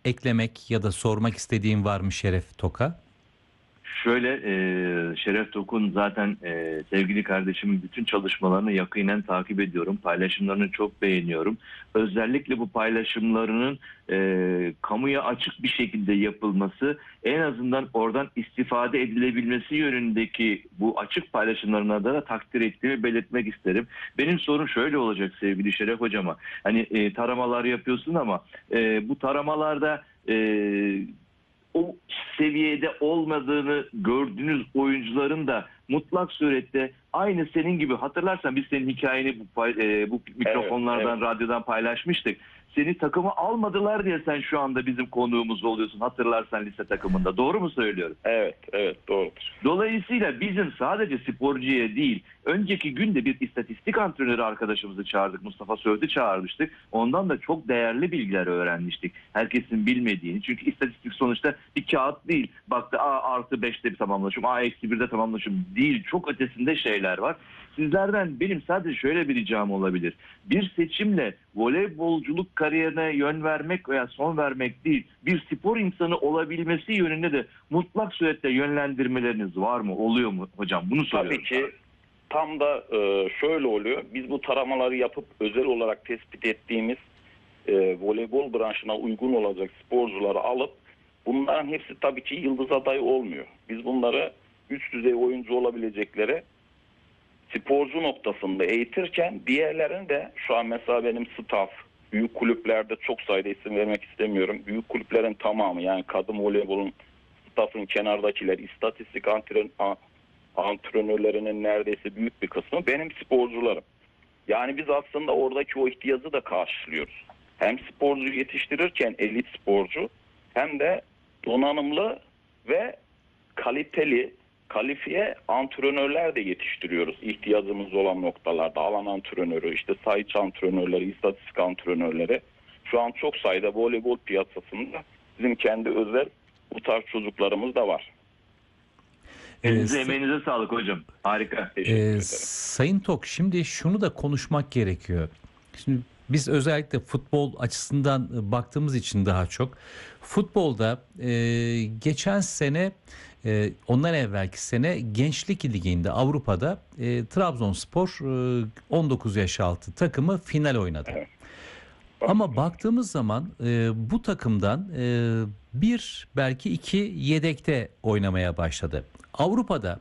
eklemek ya da sormak istediğin var mı Şeref Toka? Şöyle, Şeref Tokun zaten sevgili kardeşimin bütün çalışmalarını yakinen takip ediyorum. Paylaşımlarını çok beğeniyorum. Özellikle bu paylaşımlarının kamuya açık bir şekilde yapılması, en azından oradan istifade edilebilmesi yönündeki bu açık paylaşımlarına da takdir ettiğimi belirtmek isterim. Benim sorum şöyle olacak sevgili Şeref Hocama. Hani taramalar yapıyorsun ama bu taramalarda o seviyede olmadığını gördüğünüz oyuncuların da mutlak surette aynı senin gibi, hatırlarsan biz senin hikayeni bu mikrofonlardan, Evet. radyodan paylaşmıştık. Seni takıma almadılar diye sen şu anda bizim konuğumuz oluyorsun, hatırlarsan lise takımında. Doğru mu söylüyorum? Evet, doğrudur. Dolayısıyla bizim sadece sporcuya değil, önceki günde bir istatistik antrenörü arkadaşımızı çağırdık. Mustafa Söğüt'ü çağırmıştık. Ondan da çok değerli bilgiler öğrenmiştik. Herkesin bilmediğini. Çünkü istatistik sonuçta bir kağıt değil. Baktı A+5'te bir tamamlaşım, A-1'de tamamlaşım değil. Çok ötesinde şeyler var. Sizlerden benim sadece şöyle bir ricam olabilir. Bir seçimle voleybolculuk kariyerine yön vermek veya son vermek değil, bir spor insanı olabilmesi yönünde de mutlak surette yönlendirmeleriniz var mı? Oluyor mu hocam? Bunu soruyorum. Tabii ki tam da şöyle oluyor. Biz bu taramaları yapıp özel olarak tespit ettiğimiz voleybol branşına uygun olacak sporcuları alıp, bunların hepsi tabii ki yıldız adayı olmuyor. Biz bunları üst düzey oyuncu olabilecekleri sporcu noktasında eğitirken, diğerlerini de şu an mesela benim staff, büyük kulüplerde, çok sayıda isim vermek istemiyorum, büyük kulüplerin tamamı, yani kadın voleybolun staffın kenardakiler, istatistik antrenörlerinin neredeyse büyük bir kısmı benim sporcularım. Yani biz aslında oradaki o ihtiyacı da karşılıyoruz. Hem sporcu yetiştirirken elit sporcu, hem de donanımlı ve kaliteli, kalifiye antrenörler de yetiştiriyoruz ihtiyacımız olan noktalarda. Alan antrenörü, işte sahiç antrenörleri, istatistik antrenörleri. Şu an çok sayıda voleybol piyasasında bizim kendi özel bu tarz çocuklarımız da var. Elinize, emeğinize sağlık hocam. Harika. Teşekkür ederim. Sayın Tok, şimdi şunu da konuşmak gerekiyor. Şimdi biz özellikle futbol açısından baktığımız için daha çok futbolda geçen sene, ondan evvelki sene Gençlik Ligi'nde Avrupa'da Trabzonspor 19 yaş altı takımı final oynadı. Evet. Ama baktığımız zaman bu takımdan bir belki iki yedekte oynamaya başladı. Avrupa'da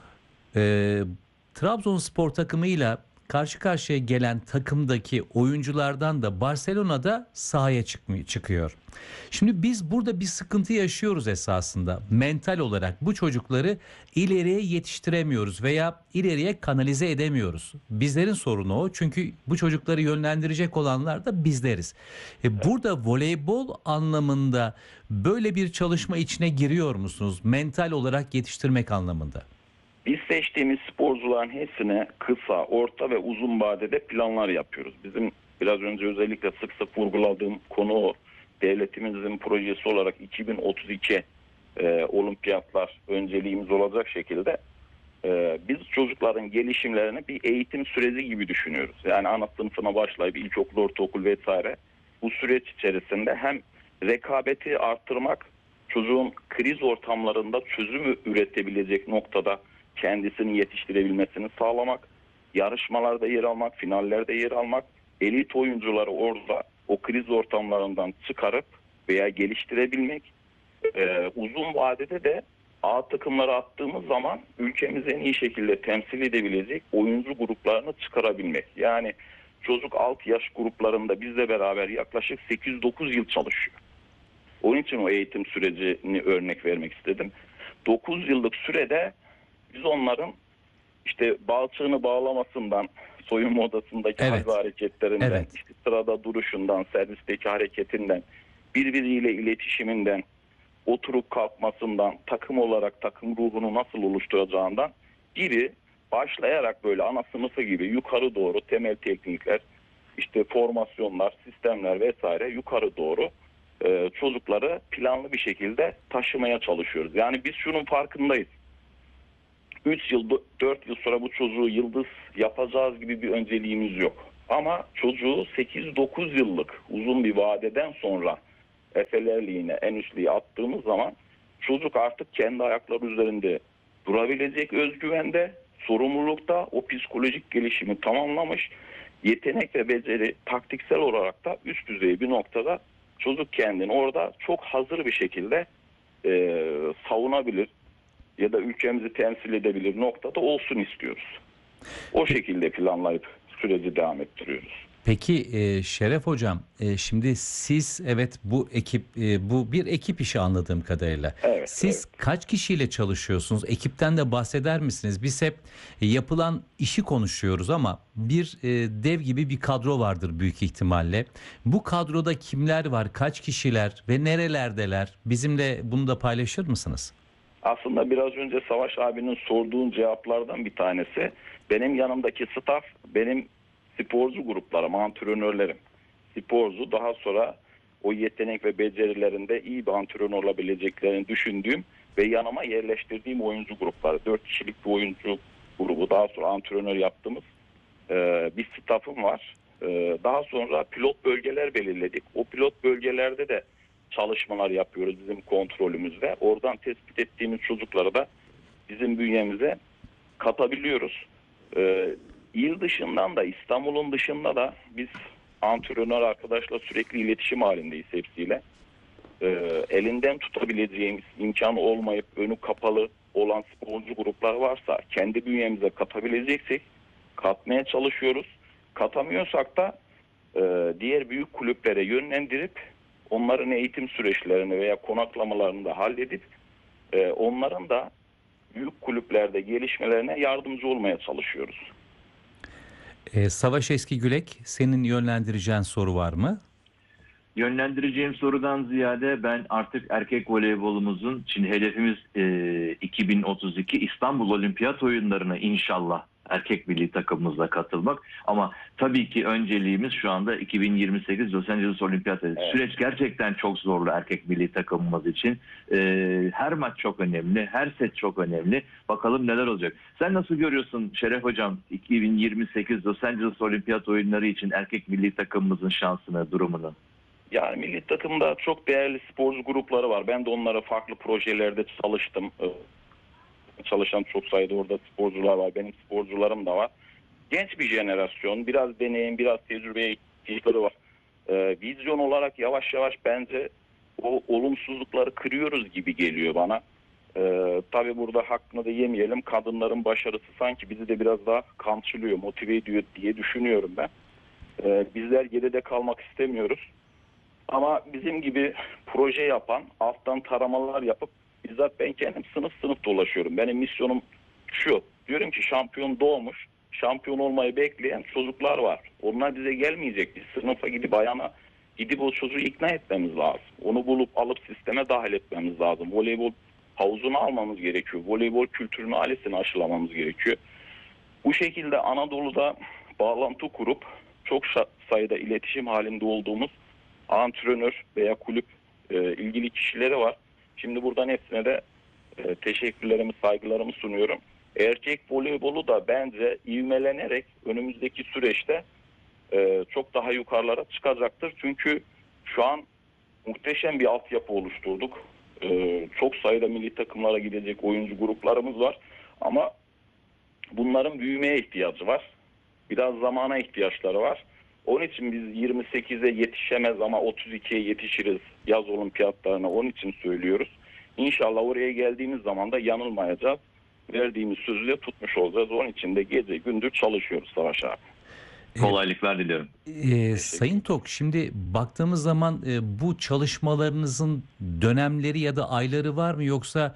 Trabzonspor takımıyla karşı karşıya gelen takımdaki oyunculardan da Barcelona'da sahaya çıkıyor. Şimdi biz burada bir sıkıntı yaşıyoruz esasında. Mental olarak bu çocukları ileriye yetiştiremiyoruz veya ileriye kanalize edemiyoruz. Bizlerin sorunu o. Çünkü bu çocukları yönlendirecek olanlar da bizleriz. Burada voleybol anlamında böyle bir çalışma içine giriyor musunuz? Mental olarak yetiştirmek anlamında. Biz seçtiğimiz sporcuların hepsine kısa, orta ve uzun vadede planlar yapıyoruz. Bizim biraz önce özellikle sık sık vurguladığım konu o. Devletimizin projesi olarak 2032 olimpiyatlar önceliğimiz olacak şekilde biz çocukların gelişimlerini bir eğitim süreci gibi düşünüyoruz. Yani ana sınıfına başlayıp ilkokul, ortaokul vesaire, bu süreç içerisinde hem rekabeti arttırmak, çocuğun kriz ortamlarında çözümü üretebilecek noktada kendisini yetiştirebilmesini sağlamak, yarışmalarda yer almak, finallerde yer almak, elit oyuncuları orada o kriz ortamlarından çıkarıp veya geliştirebilmek, uzun vadede de A takımlara attığımız zaman ülkemizi en iyi şekilde temsil edebilecek oyuncu gruplarını çıkarabilmek. Yani çocuk alt yaş gruplarında bizle beraber yaklaşık 8-9 yıl çalışıyor. Onun için o eğitim sürecini örnek vermek istedim. 9 yıllık sürede biz onların işte balçığını bağlamasından, soyunma odasındaki Evet. hareketlerinden, Evet. işte sırada duruşundan, servisteki hareketinden, birbiriyle iletişiminden, oturup kalkmasından, takım olarak takım ruhunu nasıl oluşturacağından gibi başlayarak böyle ana sınıfı gibi yukarı doğru temel teknikler, işte formasyonlar, sistemler vesaire yukarı doğru çocukları planlı bir şekilde taşımaya çalışıyoruz. Yani biz şunun farkındayız. 3 yıl, 4 yıl sonra bu çocuğu yıldız yapacağız gibi bir önceliğimiz yok. Ama çocuğu 8-9 yıllık uzun bir vadeden sonra Efeler Ligi'ne, en üst lige attığımız zaman çocuk artık kendi ayakları üzerinde durabilecek özgüvende, sorumlulukta, o psikolojik gelişimi tamamlamış, yetenek ve beceri taktiksel olarak da üst düzey bir noktada çocuk kendini orada çok hazır bir şekilde savunabilir ya da ülkemizi temsil edebilir noktada olsun istiyoruz. O şekilde planlayıp süreci devam ettiriyoruz. Peki Şeref Hocam, şimdi siz evet bu ekip bu bir ekip işi anladığım kadarıyla. Evet, Siz kaç kişiyle çalışıyorsunuz? Ekipten de bahseder misiniz? Biz hep yapılan işi konuşuyoruz ama bir dev gibi bir kadro vardır büyük ihtimalle. Bu kadroda kimler var? Kaç kişiler ve nerelerdeler? Bizimle bunu da paylaşır mısınız? Aslında biraz önce Savaş abinin sorduğun cevaplardan bir tanesi. Benim yanımdaki staff, benim sporcu gruplarım, antrenörlerim. Sporcu, daha sonra o yetenek ve becerilerinde iyi bir antrenör olabileceklerini düşündüğüm ve yanıma yerleştirdiğim oyuncu grupları. 4 kişilik bir oyuncu grubu, daha sonra antrenör yaptığımız bir staffım var. Daha sonra pilot bölgeler belirledik. O pilot bölgelerde de çalışmalar yapıyoruz bizim kontrolümüzde. Oradan tespit ettiğimiz çocukları da bizim bünyemize katabiliyoruz. İl dışından da, İstanbul'un dışında da biz antrenör arkadaşla sürekli iletişim halindeyiz hepsiyle. Elinden tutabileceğimiz, imkanı olmayıp önü kapalı olan sporcu gruplar varsa kendi bünyemize katabileceksek katmaya çalışıyoruz. Katamıyorsak da diğer büyük kulüplere yönlendirip onların eğitim süreçlerini veya konaklamalarını da halledip onların da büyük kulüplerde gelişmelerine yardımcı olmaya çalışıyoruz. Savaş Eskigülek, senin yönlendireceğin soru var mı? Yönlendireceğim sorudan ziyade ben artık erkek voleybolumuzun, şimdi hedefimiz 2032 İstanbul Olimpiyat Oyunları'na inşallah erkek milli takımımızla katılmak. Ama tabii ki önceliğimiz şu anda 2028 Los Angeles Olimpiyatı. Evet. Süreç gerçekten çok zorlu erkek milli takımımız için. Her maç çok önemli, her set çok önemli. Bakalım neler olacak. Sen nasıl görüyorsun Şeref Hocam 2028 Los Angeles Olimpiyat Oyunları için erkek milli takımımızın şansını, durumunu? Yani milli takımda çok değerli sporcu grupları var. Ben de onlara farklı projelerde çalıştım. Çalışan çok sayıda orada sporcular var. Benim sporcularım da var. Genç bir jenerasyon. Biraz deneyim, biraz tecrübeye ihtiyaçları var. Vizyon olarak yavaş yavaş bence o olumsuzlukları kırıyoruz gibi geliyor bana. Tabii burada hakkını da yemeyelim. Kadınların başarısı sanki bizi de biraz daha kamçılıyor, motive ediyor diye düşünüyorum ben. Bizler geride kalmak istemiyoruz. Ama bizim gibi proje yapan, alttan taramalar yapıp bizzat ben kendim sınıf sınıf dolaşıyorum. Benim misyonum şu. Diyorum ki şampiyon doğmuş, şampiyon olmayı bekleyen çocuklar var. Onlar bize gelmeyecek. Biz sınıfa gidip ayağına gidip o çocuğu ikna etmemiz lazım. Onu bulup alıp sisteme dahil etmemiz lazım. Voleybol havuzunu almamız gerekiyor. Voleybol kültürünü, ailesini aşılamamız gerekiyor. Bu şekilde Anadolu'da bağlantı kurup çok sayıda iletişim halinde olduğumuz antrenör veya kulüp ilgili kişileri var. Şimdi buradan hepsine de teşekkürlerimi, saygılarımı sunuyorum. Erkek voleybolu da bence ivmelenerek önümüzdeki süreçte çok daha yukarılara çıkacaktır. Çünkü şu an muhteşem bir altyapı oluşturduk. Çok sayıda milli takımlara gidecek oyuncu gruplarımız var. Ama bunların büyümeye ihtiyacı var. Biraz zamana ihtiyaçları var. Onun için biz 28'e yetişemez ama 32'ye yetişiriz yaz olimpiyatlarına. Onun için söylüyoruz. İnşallah oraya geldiğimiz zaman da yanılmayacağız. Verdiğimiz sözü de tutmuş olacağız. Onun için de gece gündüz çalışıyoruz Savaş abi. Kolaylıklar diliyorum. Sayın Tok, şimdi baktığımız zaman bu çalışmalarınızın dönemleri ya da ayları var mı, yoksa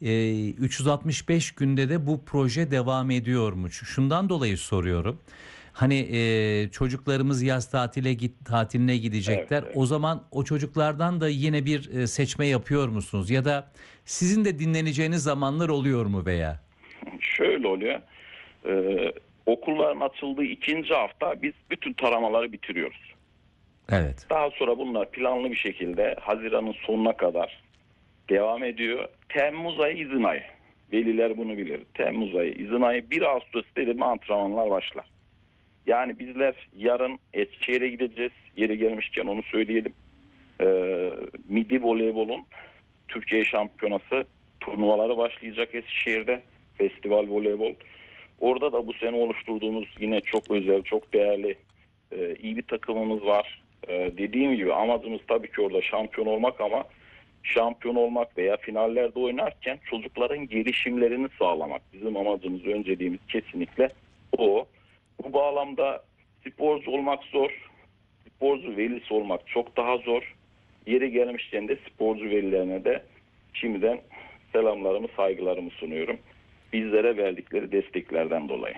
365 günde de bu proje devam ediyor mu? Şundan dolayı soruyorum. Hani çocuklarımız yaz tatiline gidecekler. Evet. O zaman o çocuklardan da yine bir seçme yapıyor musunuz? Ya da sizin de dinleneceğiniz zamanlar oluyor mu veya? Şöyle oluyor. Okulların açıldığı ikinci hafta biz bütün taramaları bitiriyoruz. Evet. Daha sonra bunlar planlı bir şekilde Haziran'ın sonuna kadar devam ediyor. Temmuz ayı izin ayı. Veliler bunu bilir. Temmuz ayı izin ayı. 1 Ağustos dedim antrenmanlar başlar. Yani bizler yarın Eskişehir'e gideceğiz. Yeri gelmişken onu söyleyelim. Midi voleybolun Türkiye şampiyonası turnuvaları başlayacak Eskişehir'de. Festival voleybol. Orada da bu sene oluşturduğumuz yine çok özel, çok değerli, iyi bir takımımız var. Dediğim gibi amacımız tabii ki orada şampiyon olmak ama şampiyon olmak veya finallerde oynarken çocukların gelişimlerini sağlamak. Bizim amacımız, önceliğimiz kesinlikle o. Bu bağlamda sporcu olmak zor. Sporcu velisi olmak çok daha zor. Yeri gelmişken de sporcu velilerine de şimdiden selamlarımı, saygılarımı sunuyorum. Bizlere verdikleri desteklerden dolayı.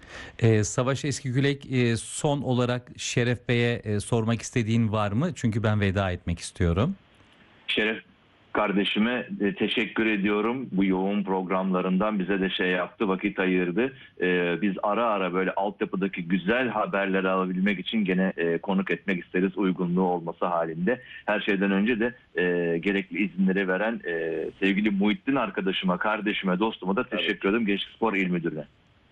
Savaş Eskigülek, son olarak Şeref Bey'e sormak istediğin var mı? Çünkü ben veda etmek istiyorum. Şeref kardeşime teşekkür ediyorum. Bu yoğun programlarından bize de yaptı, vakit ayırdı. Biz ara ara böyle altyapıdaki güzel haberleri alabilmek için gene konuk etmek isteriz, uygunluğu olması halinde. Her şeyden önce de gerekli izinleri veren sevgili Muhittin arkadaşıma, kardeşime, dostuma da teşekkür ederim. Gençlik Spor İl Müdürü'ne.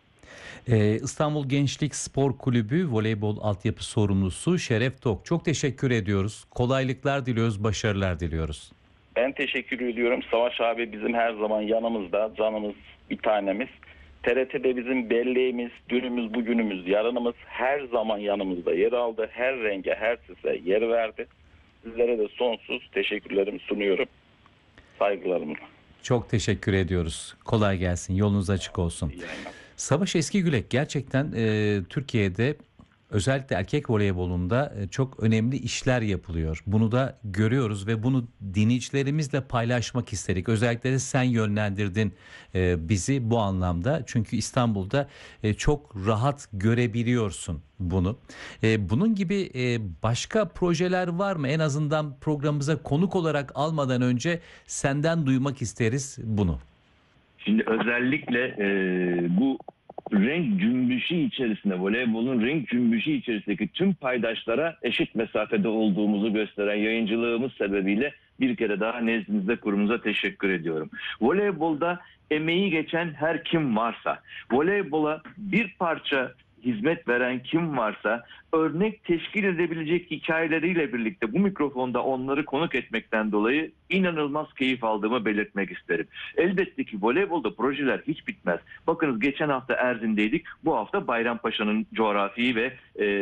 İstanbul Gençlik Spor Kulübü voleybol altyapı sorumlusu Şeref Tok. Çok teşekkür ediyoruz. Kolaylıklar diliyoruz, başarılar diliyoruz. Ben teşekkür ediyorum. Savaş abi bizim her zaman yanımızda, canımız, bir tanemiz. TRT'de bizim belleğimiz, dünümüz, bugünümüz, yarınımız her zaman yanımızda yer aldı. Her renge, her sese yer verdi. Sizlere de sonsuz teşekkürlerimi sunuyorum. Saygılarımla. Çok teşekkür ediyoruz. Kolay gelsin. Yolunuz açık olsun. Savaş Eskigülek, gerçekten Türkiye'de özellikle erkek voleybolunda çok önemli işler yapılıyor. Bunu da görüyoruz ve bunu dinleyicilerimizle paylaşmak istedik. Özellikle de sen yönlendirdin bizi bu anlamda. Çünkü İstanbul'da çok rahat görebiliyorsun bunu. Bunun gibi başka projeler var mı? En azından programımıza konuk olarak almadan önce senden duymak isteriz bunu. Şimdi özellikle bu renk cümbüşü içerisinde, voleybolun renk cümbüşü içerisindeki tüm paydaşlara eşit mesafede olduğumuzu gösteren yayıncılığımız sebebiyle bir kere daha nezdinizde, kurumuza teşekkür ediyorum. Voleybolda emeği geçen her kim varsa, voleybola bir parça hizmet veren kim varsa, örnek teşkil edebilecek hikayeleriyle birlikte bu mikrofonda onları konuk etmekten dolayı inanılmaz keyif aldığımı belirtmek isterim. Elbette ki voleybolda projeler hiç bitmez. Bakınız, geçen hafta Erzin'deydik, bu hafta Bayrampaşa'nın coğrafi ve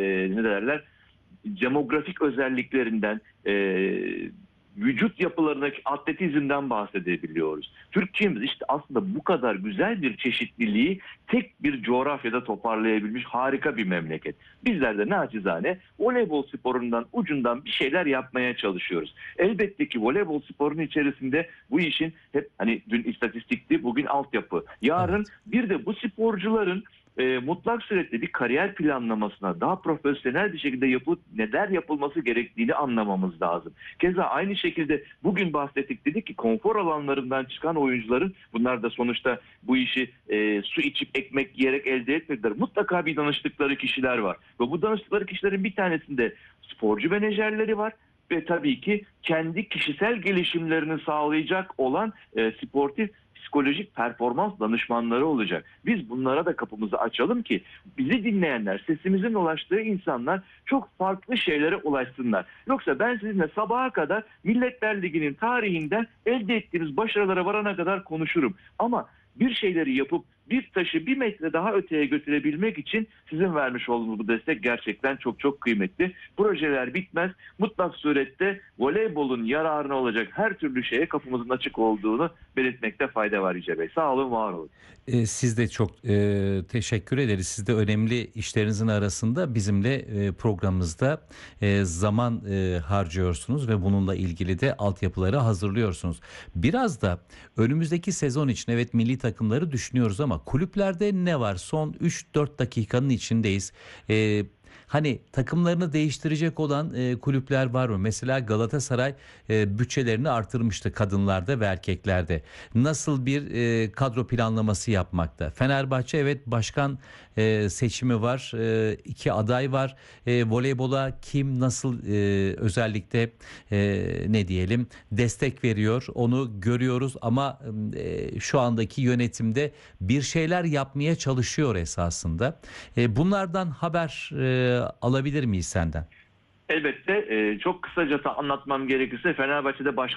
demografik özelliklerinden, vücut yapılarındaki atletizmden bahsedebiliyoruz. Türkiye'miz işte aslında bu kadar güzel bir çeşitliliği tek bir coğrafyada toparlayabilmiş harika bir memleket. Bizler de naçizane voleybol sporundan ucundan bir şeyler yapmaya çalışıyoruz. Elbette ki voleybol sporunun içerisinde bu işin hep dün istatistikti, bugün altyapı. Yarın bir de bu sporcuların mutlak surette bir kariyer planlamasına daha profesyonel bir şekilde yapıp neler yapılması gerektiğini anlamamız lazım. Keza aynı şekilde bugün bahsettik, dedik ki konfor alanlarından çıkan oyuncuların, bunlar da sonuçta bu işi su içip ekmek yiyerek elde etmediler. Mutlaka bir danıştıkları kişiler var. Ve bu danıştıkları kişilerin bir tanesinde sporcu menajerleri var. Ve tabii ki kendi kişisel gelişimlerini sağlayacak olan sportif psikolojik performans danışmanları olacak. Biz bunlara da kapımızı açalım ki bizi dinleyenler, sesimizin ulaştığı insanlar çok farklı şeylere ulaşsınlar. Yoksa ben sizinle sabaha kadar Milletler Ligi'nin tarihinden elde ettiğimiz başarılara varana kadar konuşurum. Ama bir şeyleri yapıp bir taşı bir metre daha öteye götürebilmek için sizin vermiş olduğunuz bu destek gerçekten çok çok kıymetli. Projeler bitmez. Mutlak surette voleybolun yararına olacak her türlü şeye kapımızın açık olduğunu belirtmekte fayda var Yüce Bey. Sağ olun, var olun. Siz de çok teşekkür ederiz. Siz de önemli işlerinizin arasında bizimle programımızda zaman harcıyorsunuz ve bununla ilgili de altyapıları hazırlıyorsunuz. Biraz da önümüzdeki sezon için evet milli takımları düşünüyoruz ama kulüplerde ne var? Son 3-4 dakikanın içindeyiz. Takımlarını değiştirecek olan kulüpler var mı? Mesela Galatasaray bütçelerini artırmıştı kadınlarda ve erkeklerde. Nasıl bir kadro planlaması yapmakta? Fenerbahçe evet başkan seçimi var. 2 aday var. Voleybola kim nasıl özellikle destek veriyor? Onu görüyoruz ama şu andaki yönetimde bir şeyler yapmaya çalışıyor esasında. Bunlardan haber alabilir miyiz senden? Elbette çok kısaca anlatmam gerekirse Fenerbahçe'de başka